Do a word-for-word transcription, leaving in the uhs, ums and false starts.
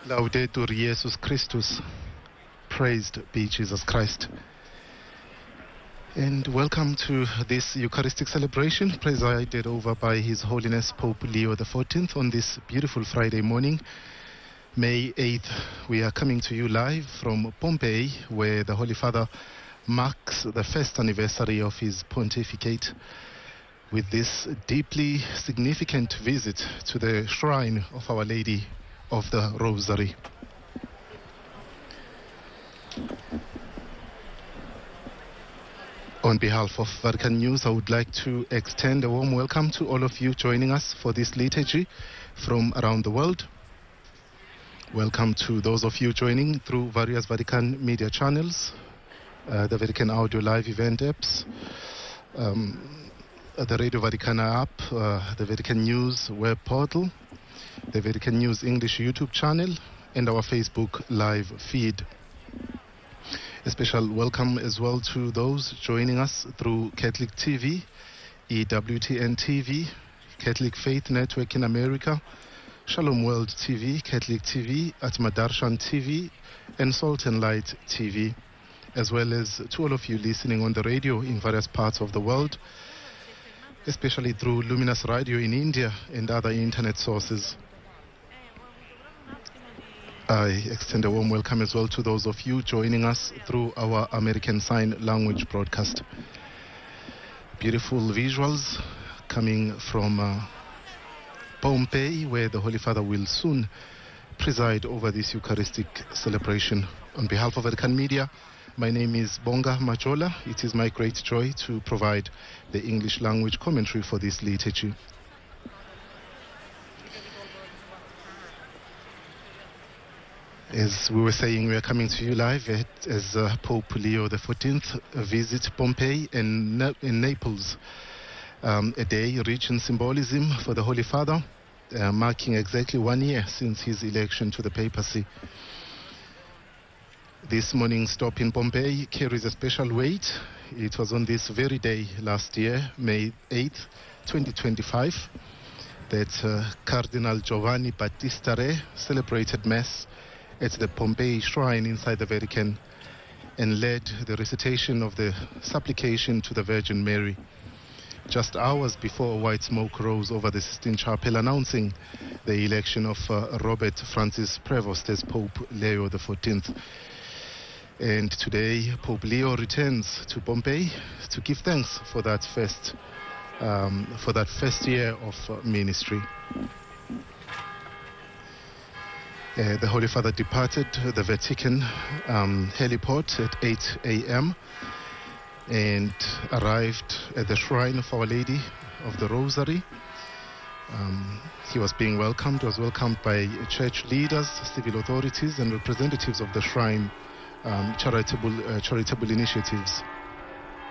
Laudetur Jesus Christus. Praised be Jesus Christ. And welcome to this Eucharistic celebration presided over by His Holiness Pope Leo the fourteenth on this beautiful Friday morning, May eighth. We are coming to you live from Pompeii, where the Holy Father marks the first anniversary of his pontificate with this deeply significant visit to the shrine of Our Lady of the Rosary. On behalf of Vatican News, I would like to extend a warm welcome to all of you joining us for this liturgy from around the world. Welcome to those of you joining through various Vatican media channels, uh, the Vatican Audio Live event apps, um, the Radio Vaticana app, uh, the Vatican News web portal, the Vatican News English YouTube channel, and our Facebook live feed. A special welcome as well to those joining us through Catholic T V, E W T N T V, Catholic Faith Network in America, Shalom World T V, Catholic T V, Atma Darshan T V, and Salt and Light T V, as well as to all of you listening on the radio in various parts of the world, especially through Luminous Radio in India and other internet sources. I extend a warm welcome as well to those of you joining us through our American Sign Language broadcast. Beautiful visuals coming from uh, Pompeii, where the Holy Father will soon preside over this Eucharistic celebration. On behalf of Vatican Media, my name is Bonga Majola. It is my great joy to provide the English language commentary for this liturgy. As we were saying, we are coming to you live at, as uh, Pope Leo the fourteenth visits Pompeii and Na- in Naples, um, a day rich in symbolism for the Holy Father, uh, marking exactly one year since his election to the papacy. This morning's stop in Pompeii carries a special weight. It was on this very day last year, May eighth, twenty twenty-five, that uh, Cardinal Giovanni Battista Re celebrated Mass at the Pompeii Shrine inside the Vatican and led the recitation of the supplication to the Virgin Mary. Just hours before, white smoke rose over the Sistine Chapel announcing the election of uh, Robert Francis Prevost as Pope Leo the fourteenth. And today, Pope Leo returns to Pompeii to give thanks for that first, um, for that first year of uh, ministry. Uh, the Holy Father departed the Vatican um, heliport at eight a.m. and arrived at the shrine of Our Lady of the Rosary. Um, he was being welcomed, was welcomed by church leaders, civil authorities, and representatives of the shrine um, charitable, uh, charitable initiatives.